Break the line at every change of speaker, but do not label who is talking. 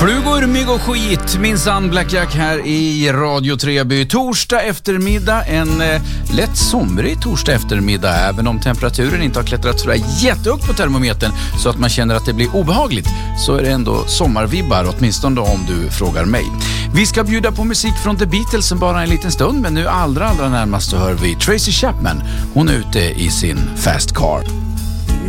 Flugor, mygg och skit, minsann Black Jack här i Radio Treby. Torsdag eftermiddag, en lätt somrig torsdag eftermiddag. Även om temperaturen inte har klättrat sådär jättehögt på termometern så att man känner att det blir obehagligt, så är det ändå sommarvibbar, åtminstone om du frågar mig. Vi ska bjuda på musik från The Beatles bara en liten stund, men nu allra närmast så hör vi Tracy Chapman. Hon är ute i sin Fast Car.